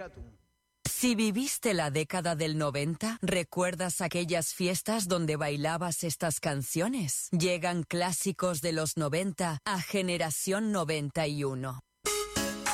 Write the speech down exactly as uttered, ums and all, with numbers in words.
tú. Si viviste la década del noventa, ¿recuerdas aquellas fiestas donde bailabas estas canciones? Llegan clásicos de los noventa a Generación noventa y uno.